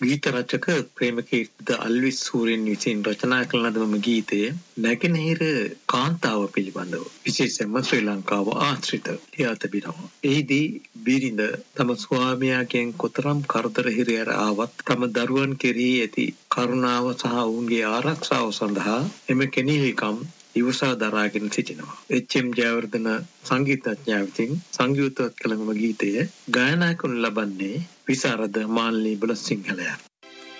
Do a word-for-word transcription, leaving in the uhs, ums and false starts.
ගීත රචක ප්‍රේමකීර්ති ද අල්විස් සූරියන් විසින් රචනා කළ ලද ගීතය නැගෙනහිර කාන්තාව පිළිබඳව විශේෂයෙන්ම ශ්‍රී ලංකාව ආශ්‍රිත ලියා තිබෙනවා. එහිදී බිරිඳ තම ස්වාමියාගෙන් කොතරම් කරදර හිරිහැර ආවත් තම දරුවන් කෙරෙහි ඇති කරුණාව සහ ඔවුන්ගේ ආරක්ෂාව සඳහා එම කෙනෙහිකම් ඉවසා දරාගෙන සිටිනවා. එච්.එම්. ජයවර්ධන සංගීතඥයා විසින් සංගීතවත් කළ මෙම ගීතය ගායනා කරනු ලබන්නේ විසරද මාල්නී බුලසිංහලයා.